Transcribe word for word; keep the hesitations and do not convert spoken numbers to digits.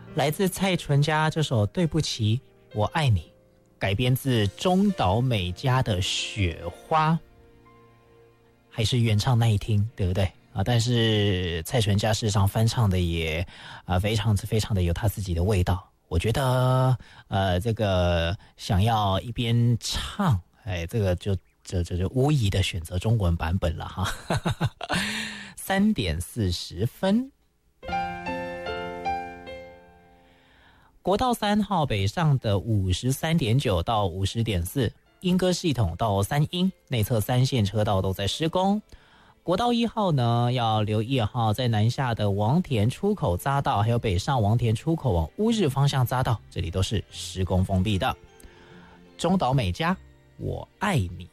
来自蔡淳佳这首《对不起我爱你》，改编自中岛美嘉的《雪花》，还是原唱耐听，对不对啊？但是蔡淳佳事实上翻唱的也啊非常非常的有他自己的味道。我觉得呃这个想要一边唱，哎，这个就这这就无疑的选择中文版本了哈。三点四十分。国道三号北上的五十三点九到五十点四，莺歌系统到三莺内侧三线车道都在施工。国道一号呢，要留意哈，在南下的王田出口匝道，还有北上王田出口往乌日方向匝道，这里都是施工封闭的。中岛美嘉，我爱你。